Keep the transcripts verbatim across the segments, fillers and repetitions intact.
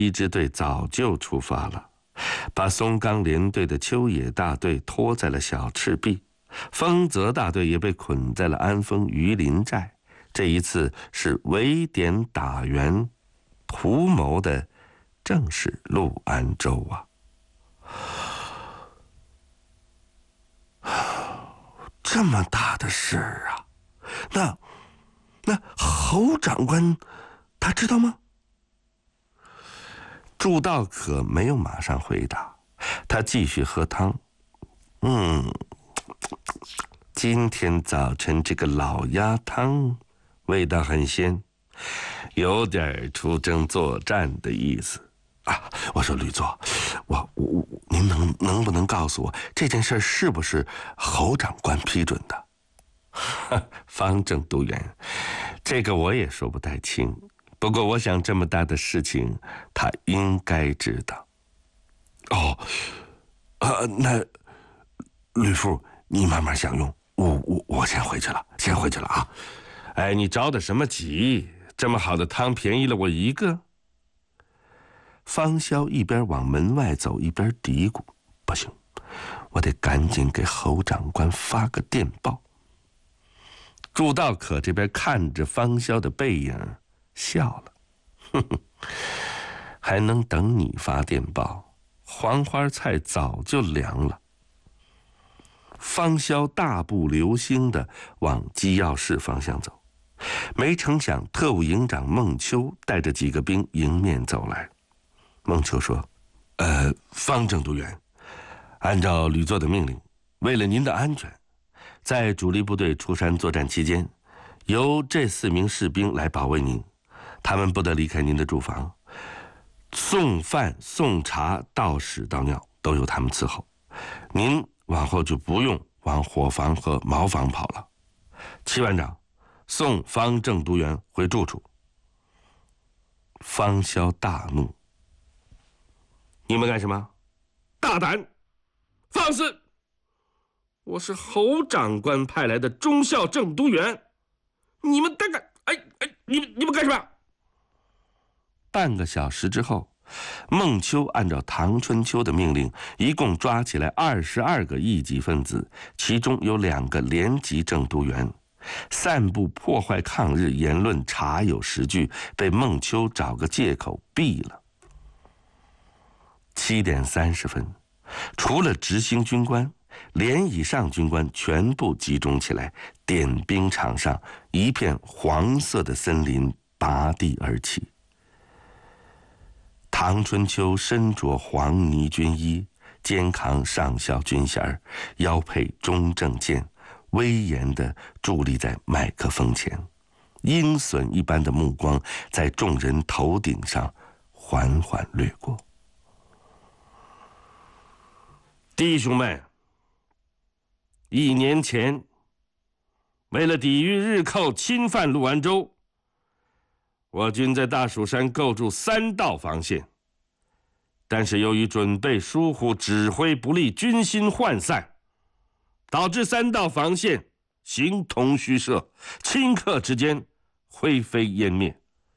一支队早就出发了，把松冈联队的秋野大队拖在了小赤壁，丰泽大队也被捆在了安丰榆林寨。这一次是围点打援，图谋的正是陆安州啊！这么大的事儿啊，那那侯长官他知道吗？祝道可没有马上回答，他继续喝汤。嗯，今天早晨这个老鸭汤味道很鲜，有点出征作战的意思啊！我说吕作，我我您能能不能告诉我这件事是不是侯长官批准的？方正督员，这个我也说不太清，不过我想这么大的事情他应该知道。哦，呃，那吕父你慢慢享用，我我我先回去了，先回去了啊！哎，你着的什么急？这么好的汤便宜了我一个。方潇一边往门外走，一边嘀咕：不行，我得赶紧给侯长官发个电报。祝道可这边看着方潇的背影笑了，哼哼，还能等你发电报？黄花菜早就凉了。方潇大步流星地往机要室方向走，没成想特务营长孟秋带着几个兵迎面走来。孟秋说：呃，方正督员，按照吕作的命令，为了您的安全，在主力部队出山作战期间，由这四名士兵来保卫您，他们不得离开您的住房，送饭送茶到屎到尿都由他们伺候，您往后就不用往伙房和茅房跑了。戚班长，送方正督员回住处。方潇大怒：你们干什么？大胆放肆！我是侯长官派来的忠孝正督员，你们胆敢！哎哎，你们你们干什么？半个小时之后，孟秋按照唐春秋的命令，一共抓起来二十二个异己分子，其中有两个连级正督员，散布破坏抗日言论，查有实据，被孟秋找个借口毙了。七点三十分，除了执行军官，连以上军官全部集中起来，点兵场上一片黄色的森林拔地而起。唐春秋身着黄呢军衣，肩扛上校军衔，腰佩中正剑，威严地伫立在麦克风前，鹰隼一般的目光在众人头顶上缓缓掠过。弟兄们，一年前，为了抵御日寇侵犯陆安州，我军在大蜀山构筑三道防线，但是由于准备疏忽、指挥不力、军心涣散，导致三道防线形同虚设，顷刻之间灰飞烟灭。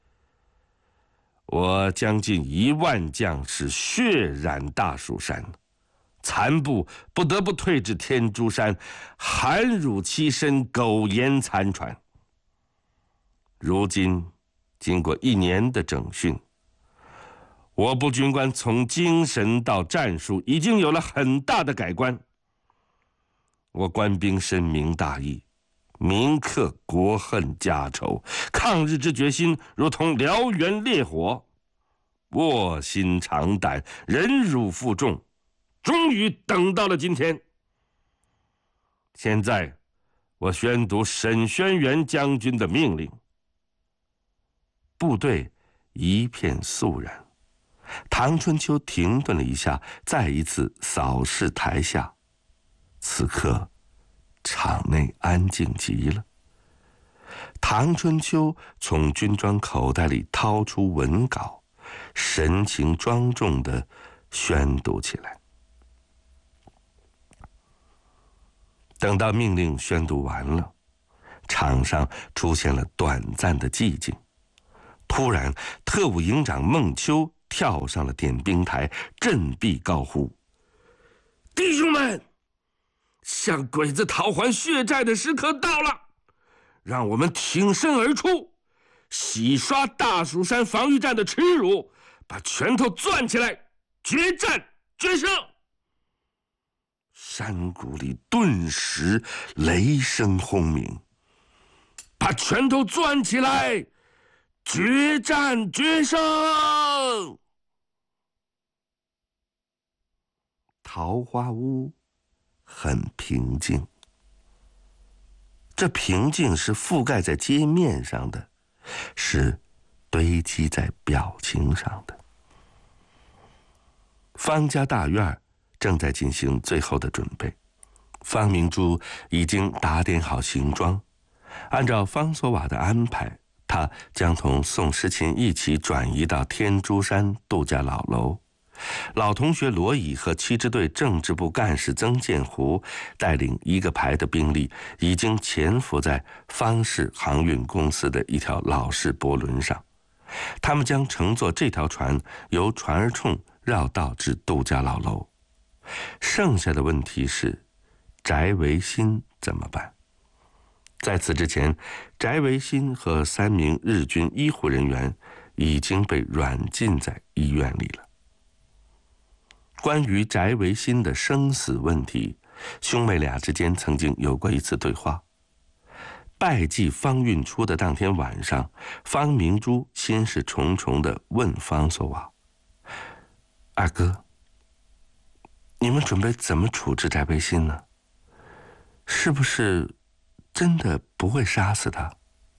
我将近一万将士血染大蜀山，残部不得不退至天竺山，寒辱栖身，苟延残喘。如今经过一年的整训，我部军官从精神到战术已经有了很大的改观。我官兵深明大义，铭刻国恨家仇，抗日之决心如同燎原烈火，卧薪尝胆，忍辱负重，终于等到了今天。现在我宣读沈轩辕将军的命令。部队一片肃然，唐春秋停顿了一下，再一次扫视台下。此刻场内安静极了。唐春秋从军装口袋里掏出文稿，神情庄重地宣读起来。等到命令宣读完了，场上出现了短暂的寂静。突然，特务营长孟秋跳上了点兵台，振臂高呼：“弟兄们，向鬼子讨还血债的时刻到了！让我们挺身而出，洗刷大蜀山防御战的耻辱，把拳头攥起来，决战决胜！”山谷里顿时雷声轰鸣，把拳头攥起来，决战决胜！桃花坞很平静，这平静是覆盖在街面上的，是堆积在表情上的。方家大院正在进行最后的准备，方明珠已经打点好行装，按照方索瓦的安排，他将同宋诗琴一起转移到天珠山度假老楼。老同学罗乙和七支队政治部干事曾建湖带领一个排的兵力，已经潜伏在方氏航运公司的一条老式驳轮上。他们将乘坐这条船由船儿冲绕道至度假老楼。剩下的问题是，翟维新怎么办？在此之前，翟维新和三名日军医护人员已经被软禁在医院里了。关于翟维新的生死问题，兄妹俩之间曾经有过一次对话。拜祭方运初的当天晚上，方明珠心事重重地问方索瓦：“二哥，你们准备怎么处置翟维新呢？是不是真的不会杀死他？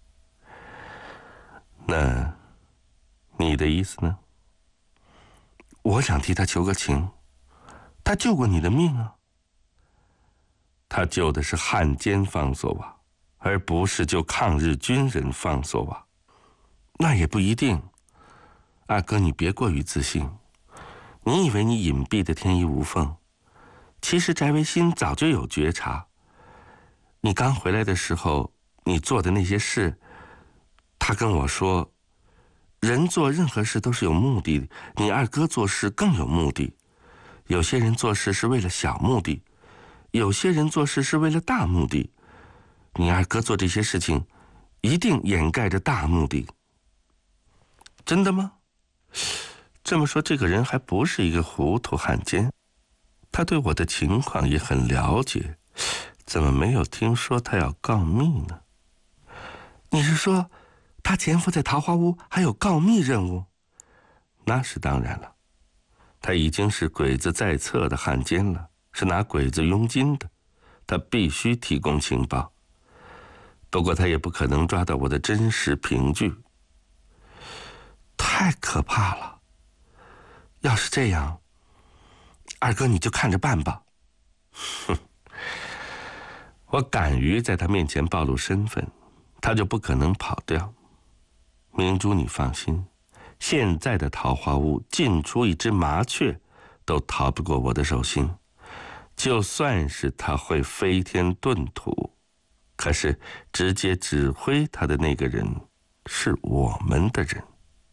那你的意思呢？”“我想替他求个情，他救过你的命啊。”“他救的是汉奸方索瓦，而不是救抗日军人方索瓦。”“那也不一定。二哥，你别过于自信。你以为你隐蔽的天衣无缝，其实翟维新早就有觉察。你刚回来的时候，你做的那些事，他跟我说，人做任何事都是有目的的，你二哥做事更有目的。有些人做事是为了小目的，有些人做事是为了大目的。你二哥做这些事情，一定掩盖着大目的。”“真的吗？这么说，这个人还不是一个糊涂汉奸，他对我的情况也很了解，怎么没有听说他要告密呢？”“你是说他潜伏在桃花坞还有告密任务？”“那是当然了，他已经是鬼子在册的汉奸了，是拿鬼子佣金的，他必须提供情报。不过他也不可能抓到我的真实凭据。”“太可怕了！要是这样，二哥你就看着办吧。”“哼，我敢于在他面前暴露身份，他就不可能跑掉。明珠，你放心，现在的桃花坞进出一只麻雀都逃不过我的手心。就算是他会飞天遁土，可是直接指挥他的那个人是我们的人。”“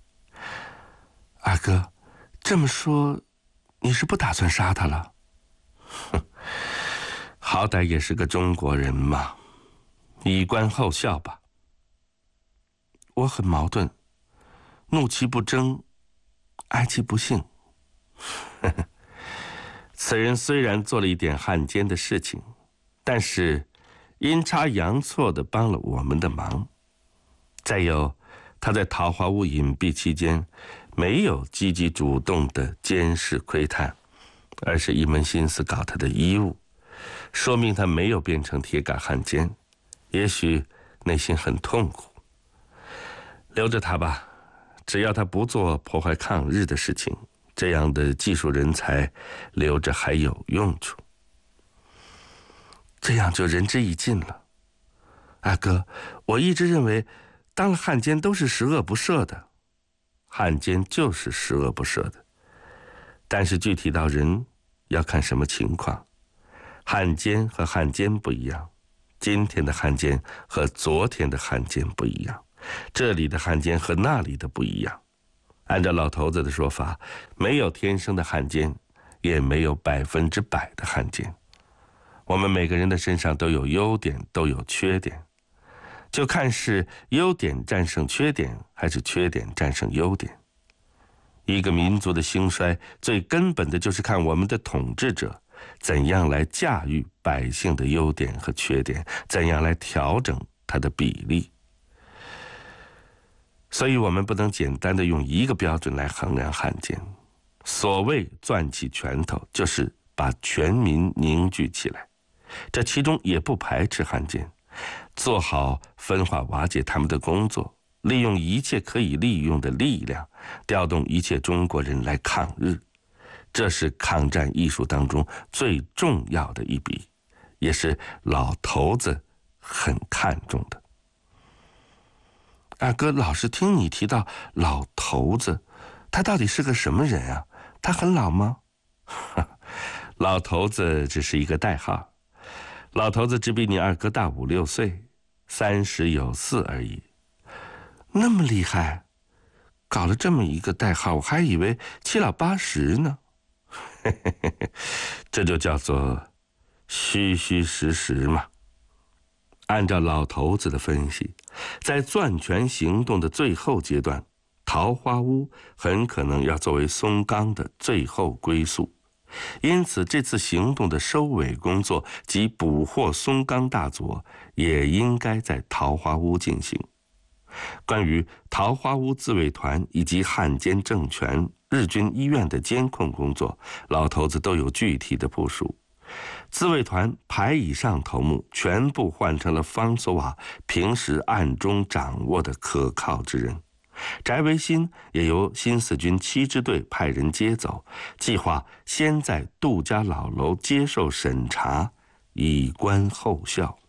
二哥，这么说，你是不打算杀他了？”“哼，好歹也是个中国人嘛，以观后效吧。”“我很矛盾，怒其不争，哀其不幸。此人虽然做了一点汉奸的事情，但是阴差阳错地帮了我们的忙。再有，他在桃花坞隐蔽期间，没有积极主动的监视窥探，而是一门心思搞他的医务，说明他没有变成铁杆汉奸，也许内心很痛苦。留着他吧，只要他不做破坏抗日的事情，这样的技术人才留着还有用处。这样就仁至义尽了。二哥，我一直认为当了汉奸都是十恶不赦的，汉奸就是十恶不赦的，但是具体到人要看什么情况。汉奸和汉奸不一样，今天的汉奸和昨天的汉奸不一样，这里的汉奸和那里的不一样。 按照老头子的说法，没有天生的汉奸，也没有百分之百的汉奸。我们每个人的身上都有优点，都有缺点，就看是优点战胜缺点，还是缺点战胜优点。一个民族的兴衰，最根本的就是看我们的统治者怎样来驾驭百姓的优点和缺点，怎样来调整它的比例。所以我们不能简单的用一个标准来衡量汉奸。所谓攥起拳头，就是把全民凝聚起来，这其中也不排斥汉奸，做好分化瓦解他们的工作，利用一切可以利用的力量，调动一切中国人来抗日。这是抗战艺术当中最重要的一笔，也是老头子很看重的。二哥，老是听你提到老头子，他到底是个什么人啊？他很老吗？老头子只是一个代号，老头子只比你二哥大五六岁，三十有四而已。那么厉害，搞了这么一个代号，我还以为七老八十呢。这就叫做虚虚实实嘛。按照老头子的分析，在攥拳行动的最后阶段，桃花坞很可能要作为松冈的最后归宿，因此这次行动的收尾工作及捕获松冈大佐也应该在桃花坞进行。关于桃花坞自卫团以及汉奸政权、日军医院的监控工作，老头子都有具体的部署。自卫团排以上头目全部换成了方索瓦平时暗中掌握的可靠之人，翟维新也由新四军七支队派人接走，计划先在杜家老楼接受审查，以观后效。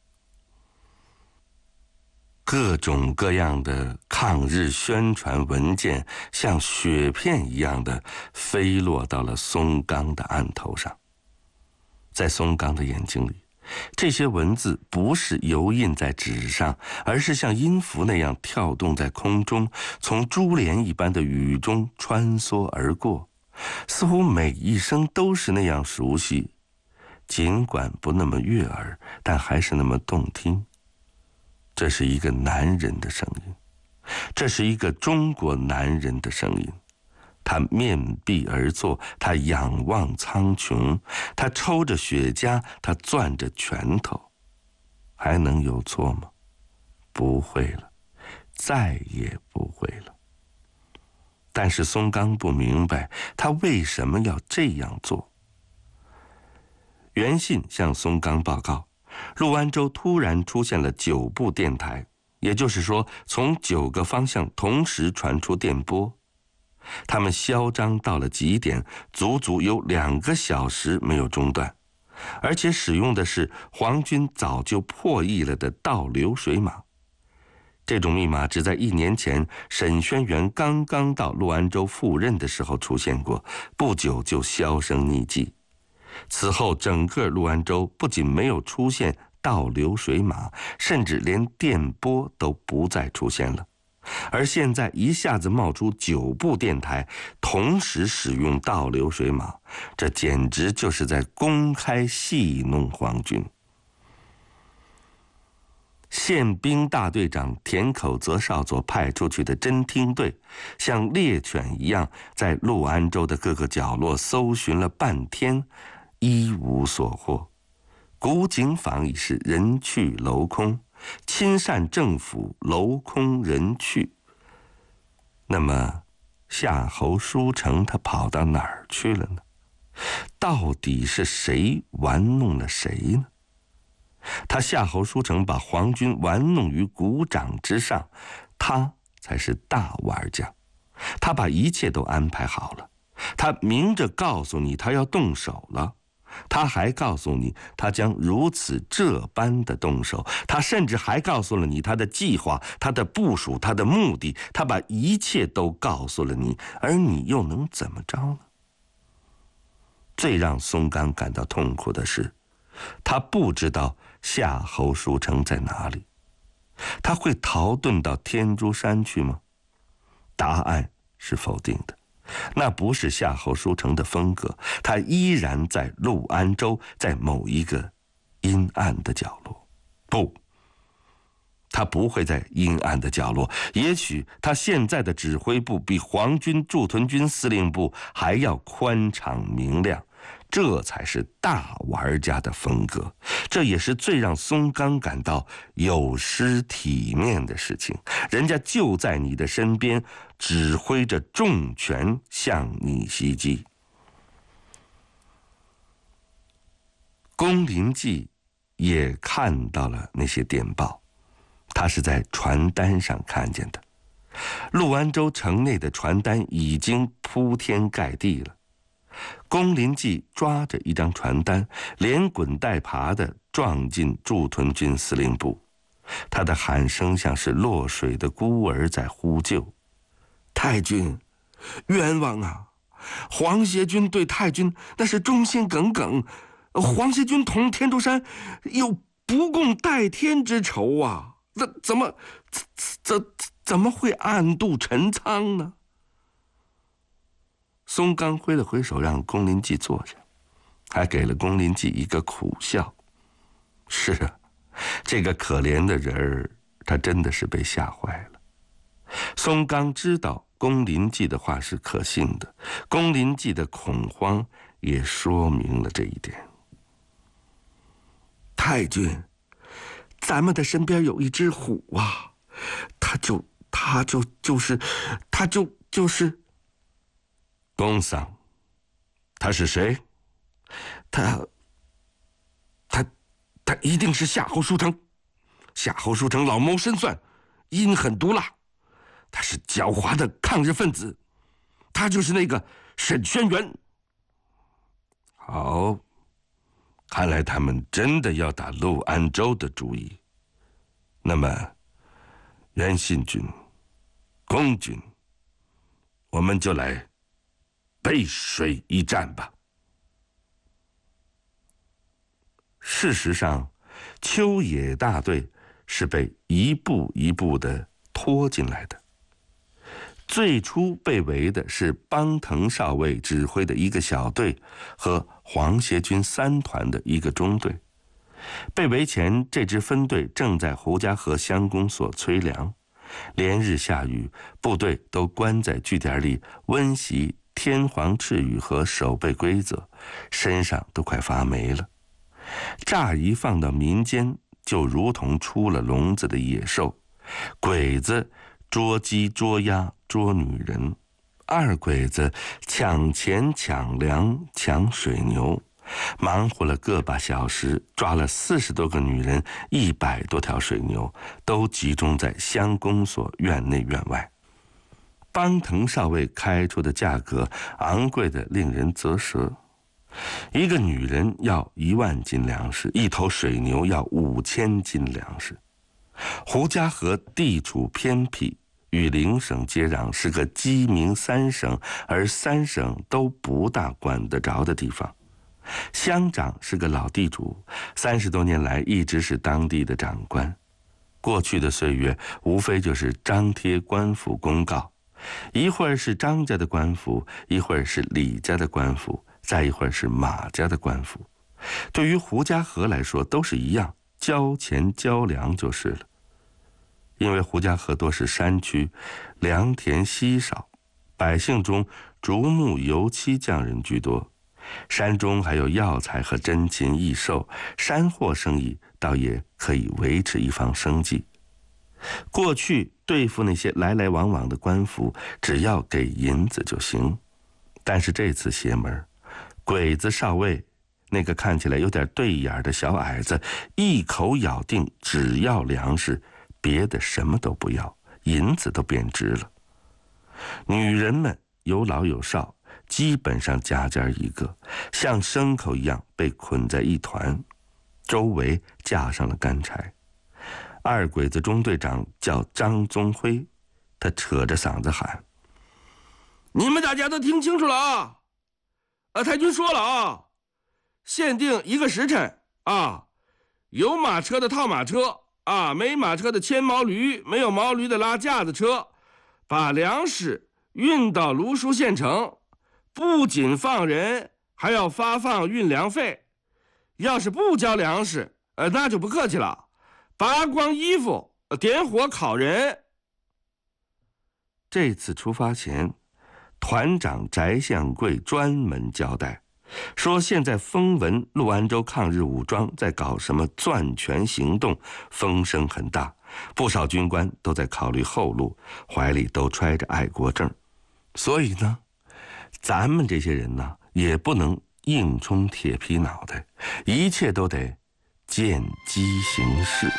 各种各样的抗日宣传文件像雪片一样的飞落到了松冈的案头上。在松冈的眼睛里，这些文字不是油印在纸上，而是像音符那样跳动在空中，从珠帘一般的雨中穿梭而过，似乎每一声都是那样熟悉，尽管不那么悦耳，但还是那么动听。这是一个男人的声音，这是一个中国男人的声音。他面壁而坐，他仰望苍穹，他抽着雪茄，他攥着拳头，还能有错吗？不会了，再也不会了。但是松冈不明白他为什么要这样做。袁信向松冈报告，陆安州突然出现了九部电台，也就是说，从九个方向同时传出电波。他们嚣张到了极点，足足有两个小时没有中断，而且使用的是皇军早就破译了的倒流水码。这种密码只在一年前沈轩辕刚刚到陆安州赴任的时候出现过，不久就销声匿迹。此后整个陆安州不仅没有出现倒流水码，甚至连电波都不再出现了。而现在一下子冒出九部电台同时使用倒流水码，这简直就是在公开戏弄皇军。宪兵大队长田口泽少佐派出去的侦听队，像猎犬一样在陆安州的各个角落搜寻了半天，一无所获。古井坊已是人去楼空，亲善政府楼空人去。那么夏侯书成他跑到哪儿去了呢？到底是谁玩弄了谁呢？他夏侯书成把皇军玩弄于股掌之上，他才是大玩家。他把一切都安排好了，他明着告诉你他要动手了，他还告诉你他将如此这般的动手，他甚至还告诉了你他的计划、他的部署、他的目的，他把一切都告诉了你，而你又能怎么着呢？最让松冈感到痛苦的是，他不知道夏侯书成在哪里。他会逃遁到天竺山去吗？答案是否定的。那不是夏侯书成的风格，他依然在陆安州，在某一个阴暗的角落。不，他不会在阴暗的角落。也许他现在的指挥部比皇军驻屯军司令部还要宽敞明亮，这才是大玩家的风格。这也是最让松冈感到有失体面的事情。人家就在你的身边，指挥着重拳向你袭击。宫林纪也看到了那些电报，他是在传单上看见的。陆安州城内的传单已经铺天盖地了。宫林纪抓着一张传单，连滚带爬地撞进驻屯军司令部。他的喊声像是落水的孤儿在呼救：太君，冤枉啊！皇协军对太君那是忠心耿耿，皇协军同田中山有不共戴天之仇啊！怎怎么怎怎怎么会暗度陈仓呢？松冈挥了挥手，让宫林纪坐下，还给了宫林纪一个苦笑。是啊，这个可怜的人儿，他真的是被吓坏了。松冈知道宫林纪的话是可信的，宫林纪的恐慌也说明了这一点。太君，咱们的身边有一只虎啊，他就他就就是他就就是宫桑，他是谁？他他他一定是夏侯书成。夏侯书成老谋深算，阴狠毒辣，他是狡猾的抗日分子，他就是那个沈轩辕。好，看来他们真的要打陆安州的主意。那么，袁信君、公君，我们就来背水一战吧。事实上，秋野大队是被一步一步地拖进来的。最初被围的是邦藤少尉指挥的一个小队和皇协军三团的一个中队。被围前，这支分队正在胡家河乡公所催粮，连日下雨，部队都关在据点里温习天皇敕语和守备规则，身上都快发霉了。乍一放到民间，就如同出了笼子的野兽，鬼子捉鸡捉鸭捉女人，二鬼子抢钱抢粮抢水牛，忙活了个把小时，抓了四十多个女人，一百多条水牛，都集中在乡公所院内院外。邦藤少尉开出的价格昂贵的令人啧舌，一个女人要一万斤粮食，一头水牛要五千斤粮食。胡家河地处偏僻，与邻省接壤，是个鸡鸣三省，而三省都不大管得着的地方。乡长是个老地主，三十多年来一直是当地的长官。过去的岁月，无非就是张贴官府公告，一会儿是张家的官府，一会儿是李家的官府，再一会儿是马家的官府。对于胡家河来说都是一样，交钱交粮就是了。因为胡家河多是山区，良田稀少，百姓中竹木油漆匠人居多，山中还有药材和珍禽异兽，山货生意倒也可以维持一方生计。过去对付那些来来往往的官府，只要给银子就行。但是这次邪门，鬼子少尉那个看起来有点对眼的小矮子，一口咬定只要粮食，别的什么都不要，银子都贬值了。女人们有老有少，基本上家家一个，像牲口一样被捆在一团，周围架上了干柴。二鬼子中队长叫张宗辉，他扯着嗓子喊：你们大家都听清楚了啊！啊，太君说了啊，限定一个时辰啊，有马车的套马车啊，没马车的牵毛驴，没有毛驴的拉架子车，把粮食运到芦书县城，不仅放人，还要发放运粮费。要是不交粮食，呃，那就不客气了，拔光衣服，点火烤人。这次出发前，团长翟相贵专门交代，说现在风闻陆安州抗日武装在搞什么攥拳行动，风声很大，不少军官都在考虑后路，怀里都揣着爱国证。所以呢，咱们这些人呢，也不能硬冲铁皮脑袋，一切都得见机行事。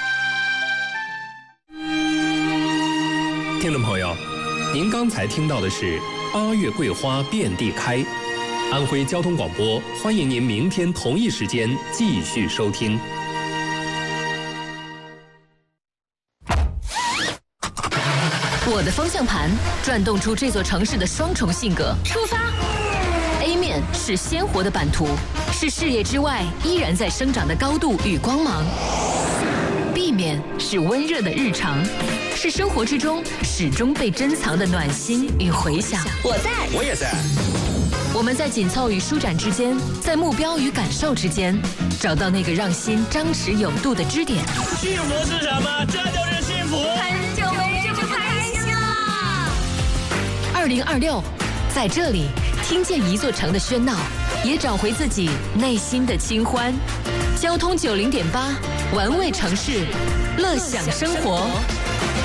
听众朋友，您刚才听到的是八月桂花遍地开。安徽交通广播欢迎您明天同一时间继续收听。 我的方向盘转动出这座城市的双重性格。出发 A 面是鲜活的版图，是视野之外依然在生长的高度与光芒。 B 面是温热的日常，是生活之中始终被珍藏的暖心与回响。 我在， 我也在。 我们在紧凑与舒展之间，在目标与感受之间，找到那个让心张弛有度的支点。 幸福是什么？这就是幸福。 很久没这么开心了。 二零二六，在这里听见一座城的喧闹，也找回自己内心的清欢。交通九零点八，玩味城市，乐享生活。